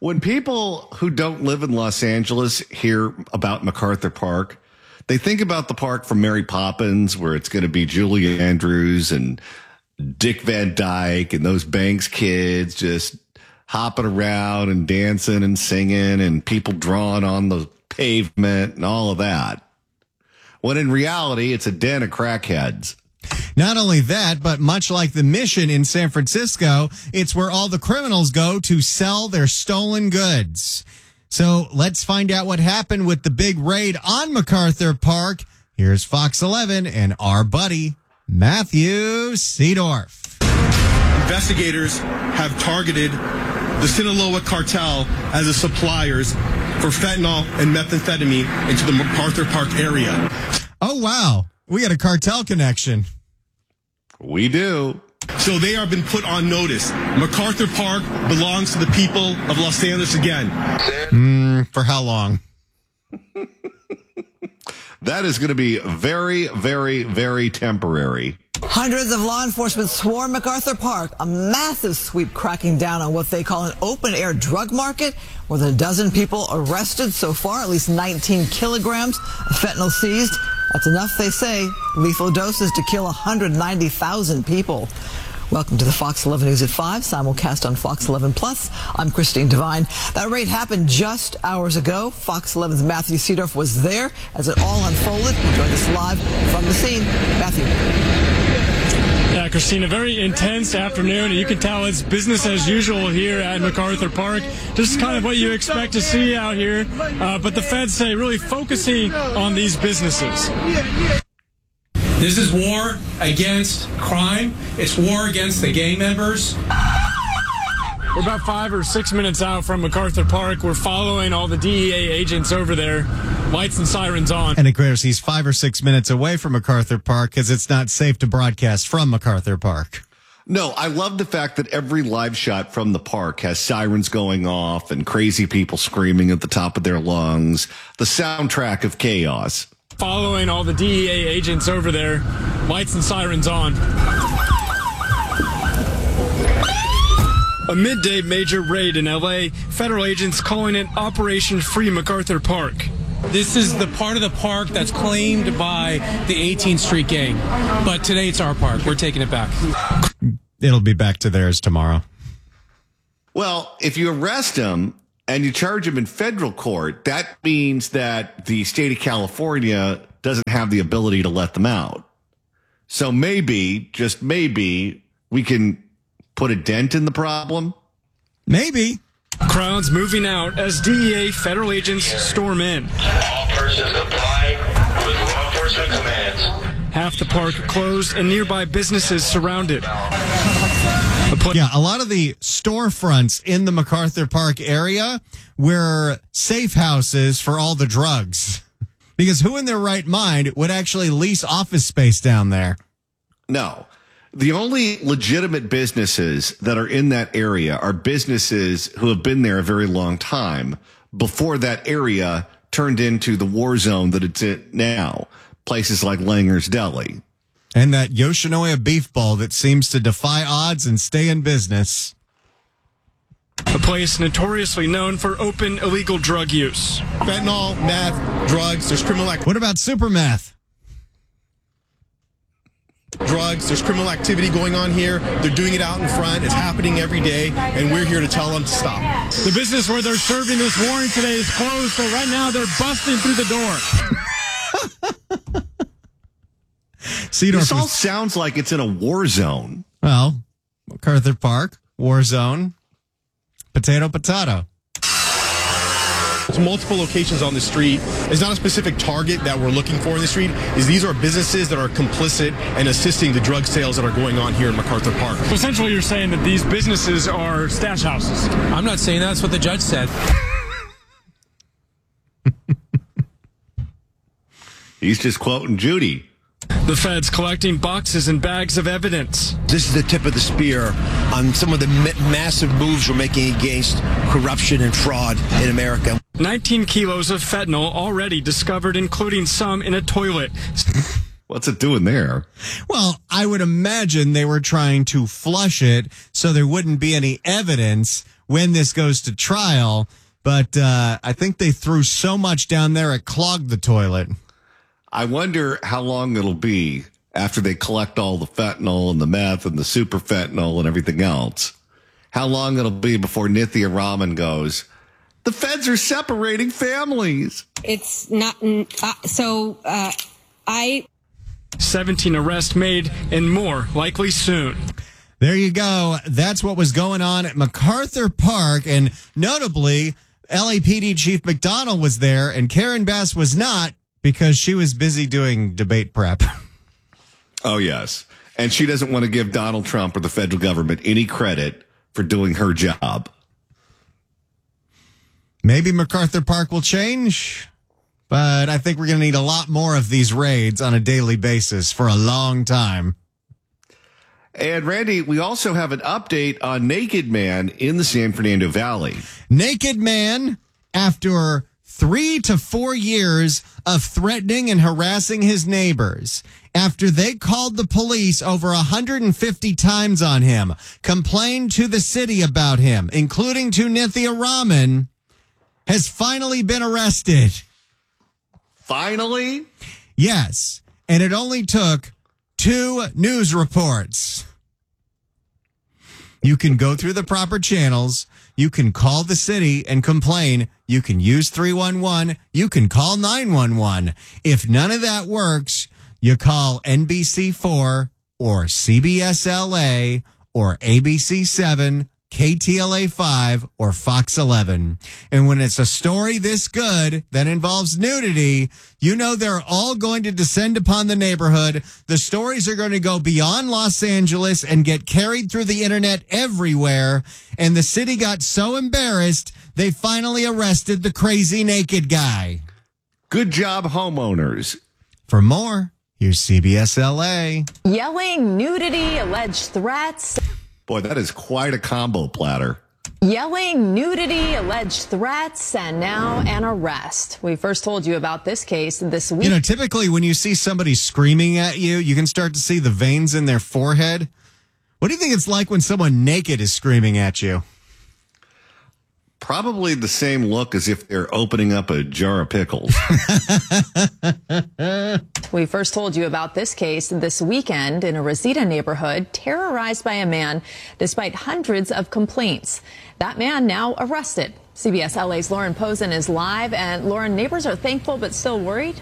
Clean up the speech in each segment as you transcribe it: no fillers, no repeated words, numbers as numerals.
When people who don't live in Los Angeles hear about MacArthur Park, they think about the park from Mary Poppins, where it's going to be Julie Andrews and Dick Van Dyke and those Banks kids just hopping around and dancing and singing and people drawing on the pavement and all of that. When in reality, it's a den of crackheads. Not only that, but much like the Mission in San Francisco, it's where all the criminals go to sell their stolen goods. So let's find out what happened with the big raid on MacArthur Park. Here's Fox 11 and our buddy, Matthew Seedorf. Investigators have targeted the Sinaloa cartel as the suppliers for fentanyl and methamphetamine into the MacArthur Park area. Oh, wow. We got a cartel connection. We do. So they have been put on notice. MacArthur Park belongs to the people of Los Angeles again. For how long? That is going to be very, very, very temporary. Hundreds of law enforcement swarm MacArthur Park, a massive sweep cracking down on what they call an open-air drug market. More than a dozen people arrested so far, at least 19 kilograms of fentanyl seized. That's enough, they say, lethal doses to kill 190,000 people. Welcome to the Fox 11 News at 5, simulcast on Fox 11 Plus. I'm Christine Devine. That raid happened just hours ago. Fox 11's Matthew Seedorf was there as it all unfolded. He joined us live from the scene. Matthew. Yeah, Christina, very intense afternoon, and you can tell it's business as usual here at MacArthur Park. Just kind of what you expect to see out here, but the feds say really focusing on these businesses. This is war against crime. It's war against the gang members. We're about 5 or 6 minutes out from MacArthur Park. We're following all the DEA agents over there. Lights and sirens on. And of course, he's 5 or 6 minutes away from MacArthur Park because it's not safe to broadcast from MacArthur Park. No, I love the fact that every live shot from the park has sirens going off and crazy people screaming at the top of their lungs. The soundtrack of chaos. Following all the DEA agents over there. Lights and sirens on. A midday major raid in L.A. Federal agents calling it Operation Free MacArthur Park. This is the part of the park that's claimed by the 18th Street Gang. But today it's our park. We're taking it back. It'll be back to theirs tomorrow. Well, if you arrest him and you charge him in federal court, that means that the state of California doesn't have the ability to let them out. So maybe, just maybe, we can put a dent in the problem? Maybe. Crowds moving out as DEA federal agents storm in. All persons complying with law enforcement commands. Half the park closed and nearby businesses surrounded. Yeah, a lot of the storefronts in the MacArthur Park area were safe houses for all the drugs. Because who in their right mind would actually lease office space down there? No. The only legitimate businesses that are in that area are businesses who have been there a very long time before that area turned into the war zone that it's in now. Places like Langer's Deli. And that Yoshinoya beef ball that seems to defy odds and stay in business. A place notoriously known for open illegal drug use. Fentanyl, meth, drugs, there's criminal activity. What about super meth? Drugs, there's criminal activity going on here. They're doing it out in front. It's happening every day, and we're here to tell them to stop. The business where they're serving this warrant today is closed, so right now they're busting through the door. This all sounds like it's in a war zone. Well, MacArthur Park, war zone, potato. There's multiple locations on the street. It's not a specific target that we're looking for in the street. These are businesses that are complicit and assisting the drug sales that are going on here in MacArthur Park. So essentially you're saying that these businesses are stash houses. I'm not saying that. That's what the judge said. He's just quoting Judy. The feds collecting boxes and bags of evidence. This is the tip of the spear on some of the massive moves we're making against corruption and fraud in America. 19 kilos of fentanyl already discovered, including some in a toilet. What's it doing there? Well, I would imagine they were trying to flush it so there wouldn't be any evidence when this goes to trial. But I think they threw so much down there it clogged the toilet. I wonder how long it'll be after they collect all the fentanyl and the meth and the super fentanyl and everything else. How long it'll be before Nithya Raman goes, the feds are separating families. It's not, 17 arrests made and more likely soon. There you go. That's what was going on at MacArthur Park. And notably, LAPD Chief McDonald was there and Karen Bass was not because she was busy doing debate prep. Oh, yes. And she doesn't want to give Donald Trump or the federal government any credit for doing her job. Maybe MacArthur Park will change, but I think we're going to need a lot more of these raids on a daily basis for a long time. And Randy, we also have an update on Naked Man in the San Fernando Valley. Naked Man, after 3 to 4 years of threatening and harassing his neighbors, after they called the police over 150 times on him, complained to the city about him, including to Nithya Raman, has finally been arrested. Finally? Yes. And it only took 2 news reports. You can go through the proper channels. You can call the city and complain. You can use 311. You can call 911. If none of that works, you call NBC4 or CBS LA or ABC7, KTLA 5, or Fox 11. And when it's a story this good that involves nudity, you know they're all going to descend upon the neighborhood. The stories are going to go beyond Los Angeles and get carried through the internet everywhere. And the city got so embarrassed, they finally arrested the crazy naked guy. Good job, homeowners. For more, here's CBS LA. Yelling, nudity, alleged threats. Boy, that is quite a combo platter. Yelling, nudity, alleged threats, and now an arrest. We first told you about this case this week. You know, typically when you see somebody screaming at you, you can start to see the veins in their forehead. What do you think it's like when someone naked is screaming at you? Probably the same look as if they're opening up a jar of pickles. We first told you about this case this weekend in a Reseda neighborhood, terrorized by a man despite hundreds of complaints. That man now arrested. CBS LA's Lauren Posen is live. And Lauren, neighbors are thankful but still worried?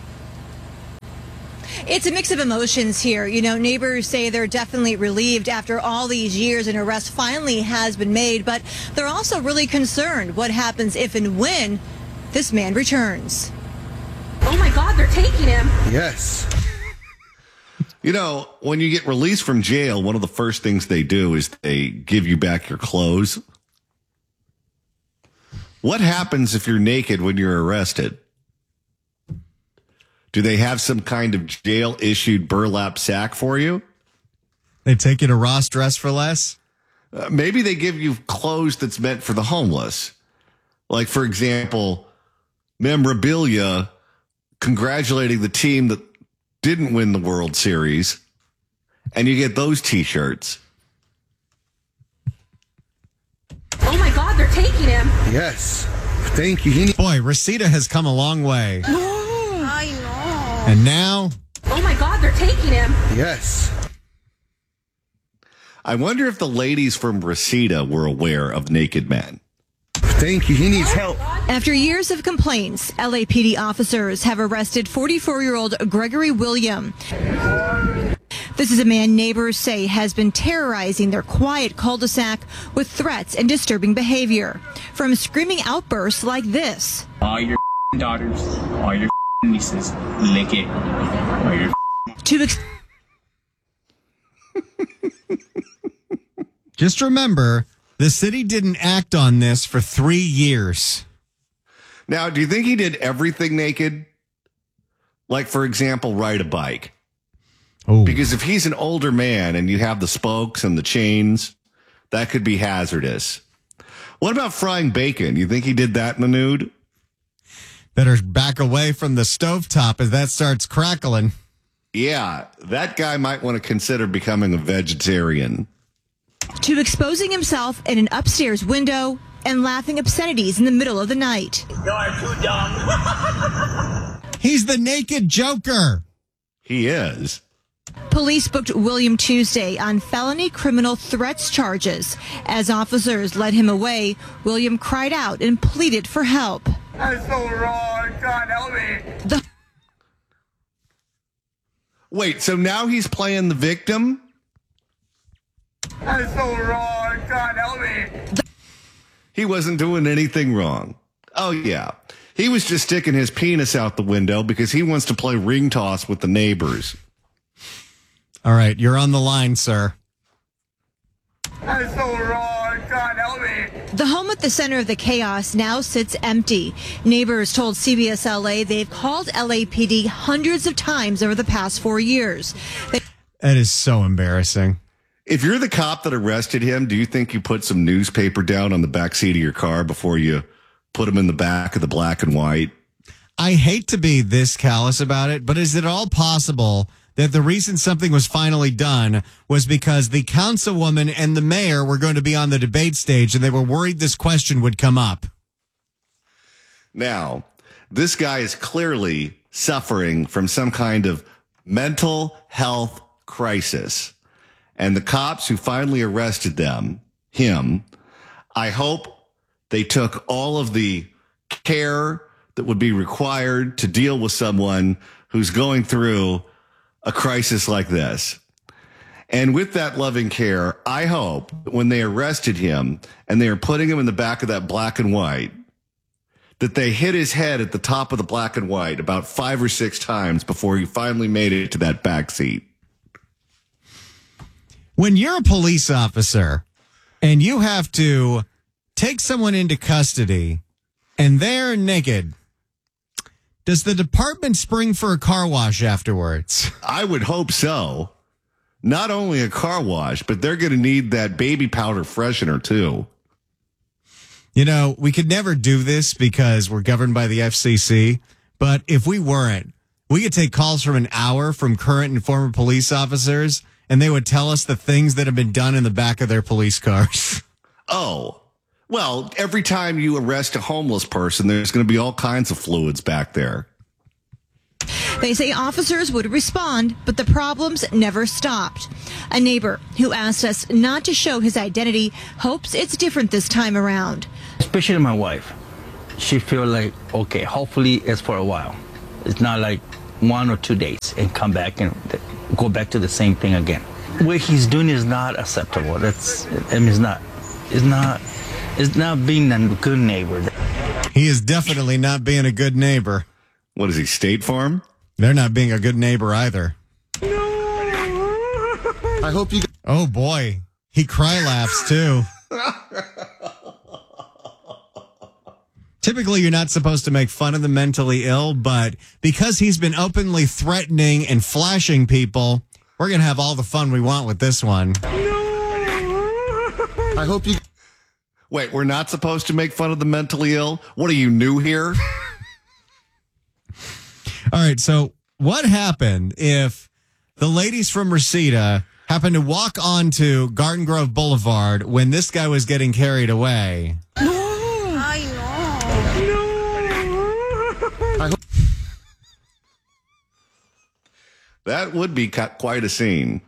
It's a mix of emotions here. You know, neighbors say they're definitely relieved after all these years an arrest finally has been made, but they're also really concerned what happens if and when this man returns. Oh my God, they're taking him. Yes. You know, when you get released from jail, one of the first things they do is they give you back your clothes. What happens if you're naked when you're arrested? Do they have some kind of jail-issued burlap sack for you? They take you to Ross Dress for Less? Maybe they give you clothes that's meant for the homeless. Like, for example, memorabilia congratulating the team that didn't win the World Series. And you get those T-shirts. Oh my God, they're taking him. Yes. Thank you. Boy, Reseda has come a long way. I know. And now... Oh my God, they're taking him. Yes. I wonder if the ladies from Reseda were aware of Naked Man. Thank you. He needs help. After years of complaints, LAPD officers have arrested 44-year-old Gregory William. This is a man neighbors say has been terrorizing their quiet cul-de-sac with threats and disturbing behavior. From screaming outbursts like this. All your daughters, all your nieces, lick it. All your Just remember, the city didn't act on this for 3 years. Now, do you think he did everything naked? Like, for example, ride a bike. Oh. Because if he's an older man and you have the spokes and the chains, that could be hazardous. What about frying bacon? You think he did that in the nude? Better back away from the stovetop as that starts crackling. Yeah, that guy might want to consider becoming a vegetarian. To exposing himself in an upstairs window and laughing obscenities in the middle of the night. You're too dumb. He's the naked Joker. He is. Police booked William Tuesday on felony criminal threats charges. As officers led him away, William cried out and pleaded for help. I'm so wrong. God, help me. Wait, so now he's playing the victim? I'm so wrong. God, help me. He wasn't doing anything wrong. Oh, yeah. He was just sticking his penis out the window because he wants to play ring toss with the neighbors. All right, you're on the line, sir. I'm so wrong. God, help me. The home at the center of the chaos now sits empty. Neighbors told CBS LA they've called LAPD hundreds of times over the past 4 years. That is so embarrassing. If you're the cop that arrested him, do you think you put some newspaper down on the back seat of your car before you put him in the back of the black and white? I hate to be this callous about it, but is it all possible that the reason something was finally done was because the councilwoman and the mayor were going to be on the debate stage and they were worried this question would come up? Now, this guy is clearly suffering from some kind of mental health crisis. And the cops who finally arrested him, I hope they took all of the care that would be required to deal with someone who's going through a crisis like this. And with that loving care, I hope that when they arrested him and they were putting him in the back of that black and white, that they hit his head at the top of the black and white about 5 or 6 times before he finally made it to that back seat. When you're a police officer and you have to take someone into custody and they're naked, does the department spring for a car wash afterwards? I would hope so. Not only a car wash, but they're going to need that baby powder freshener too. You know, we could never do this because we're governed by the FCC, but if we weren't, we could take calls from an hour from current and former police officers, and they would tell us the things that have been done in the back of their police cars. Oh, well, every time you arrest a homeless person, there's going to be all kinds of fluids back there. They say officers would respond, but the problems never stopped. A neighbor who asked us not to show his identity hopes it's different this time around. Especially my wife. She feels like, okay, hopefully it's for a while. It's not like 1 or 2 days and come back and go back to the same thing again. What he's doing is not acceptable. It's not being a good neighbor. He is definitely not being a good neighbor. What is he, State Farm? They're not being a good neighbor either. I hope you... Oh, boy. He cry laughs, too. Typically, you're not supposed to make fun of the mentally ill, but because he's been openly threatening and flashing people, we're going to have all the fun we want with this one. I hope you... Wait, we're not supposed to make fun of the mentally ill? What are you, new here? All right, so what happened if the ladies from Reseda happened to walk onto Garden Grove Boulevard when this guy was getting carried away? That would be quite a scene.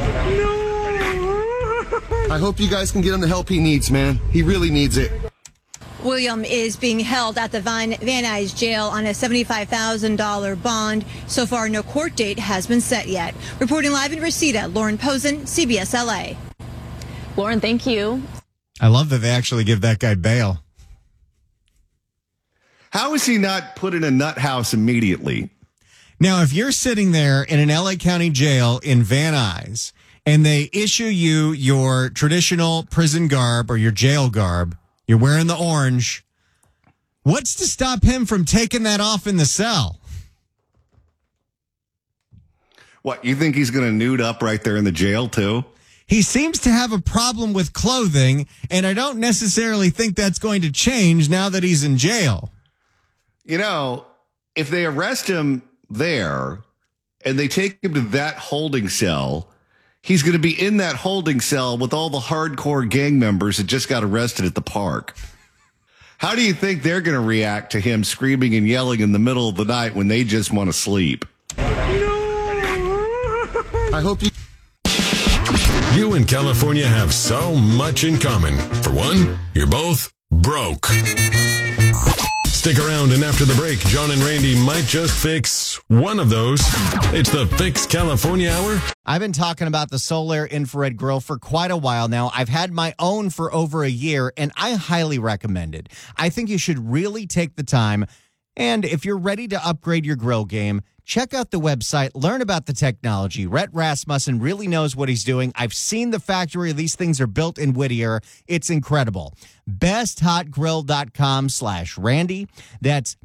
I hope you guys can get him the help he needs, man. He really needs it. William is being held at the Van Nuys jail on a $75,000 bond. So far, no court date has been set yet. Reporting live in Reseda, Lauren Posen, CBS LA. Lauren, thank you. I love that they actually give that guy bail. How is he not put in a nut house immediately? Now, if you're sitting there in an LA County jail in Van Nuys and they issue you your traditional prison garb or your jail garb, you're wearing the orange, what's to stop him from taking that off in the cell? What, you think he's going to nude up right there in the jail too? He seems to have a problem with clothing, and I don't necessarily think that's going to change now that he's in jail. You know, if they arrest him there and they take him to that holding cell, he's going to be in that holding cell with all the hardcore gang members that just got arrested at the park. How do you think they're going to react to him screaming and yelling in the middle of the night when they just want to sleep? I hope you... You and California have so much in common. For one, you're both broke. Stick around, and after the break, John and Randy might just fix one of those. It's the Fix California Hour. I've been talking about the Solaire infrared grill for quite a while now. I've had my own for over a year, and I highly recommend it. I think you should really take the time, and if you're ready to upgrade your grill game, check out the website, learn about the technology. Rhett Rasmussen really knows what he's doing. I've seen the factory. These things are built in Whittier. It's incredible. BestHotGrill.com/Randy. That's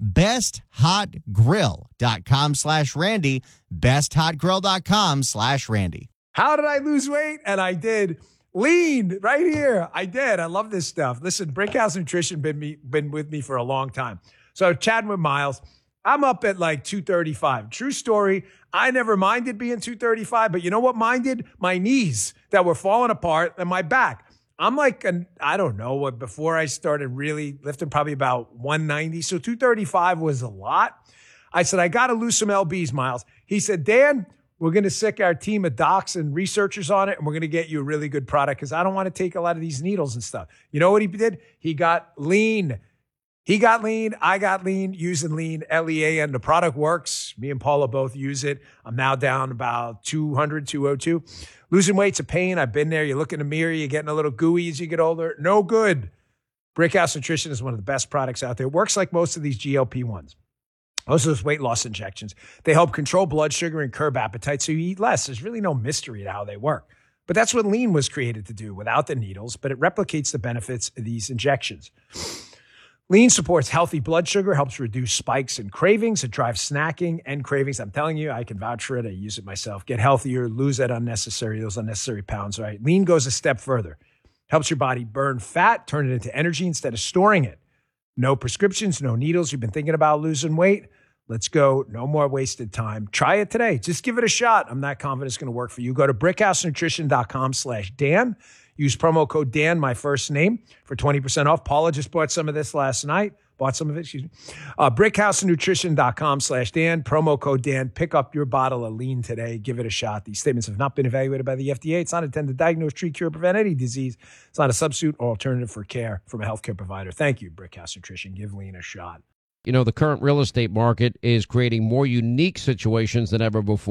BestHotGrill.com/Randy. BestHotGrill.com/Randy. How did I lose weight? And I did. Lean right here. I did. I love this stuff. Listen, Brickhouse Nutrition been with me for a long time. So chatting with Miles, I'm up at like 235. True story. I never minded being 235, but you know what minded? My knees that were falling apart and my back. I'm like, I don't know what, before I started really lifting, probably about 190. So 235 was a lot. I said, I got to lose some LBs, Miles. He said, Dan, we're going to sick our team of docs and researchers on it, and we're going to get you a really good product because I don't want to take a lot of these needles and stuff. You know what he did? He got lean. He got lean. I got lean using lean, LEA, and the product works. Me and Paula both use it. I'm now down about 200, 202. Losing weight's a pain. I've been there. You look in the mirror, you're getting a little gooey as you get older. No good. Brickhouse Nutrition is one of the best products out there. It works like most of these GLP-1s. Most of those weight loss injections. They help control blood sugar and curb appetite so you eat less. There's really no mystery to how they work. But that's what lean was created to do without the needles, but it replicates the benefits of these injections. Lean supports healthy blood sugar, helps reduce spikes and cravings. It drives snacking and cravings. I'm telling you, I can vouch for it. I use it myself. Get healthier, lose those unnecessary pounds, right? Lean goes a step further. Helps your body burn fat, turn it into energy instead of storing it. No prescriptions, no needles. You've been thinking about losing weight? Let's go. No more wasted time. Try it today. Just give it a shot. I'm not confident it's going to work for you. Go to brickhousenutrition.com/Dan. Use promo code Dan, my first name, for 20% off. Paula just bought some of this last night. Brickhousenutrition.com/Dan. Promo code Dan. Pick up your bottle of lean today. Give it a shot. These statements have not been evaluated by the FDA. It's not intended to diagnose, treat, cure, prevent any disease. It's not a substitute or alternative for care from a healthcare provider. Thank you, Brickhouse Nutrition. Give lean a shot. You know, the current real estate market is creating more unique situations than ever before.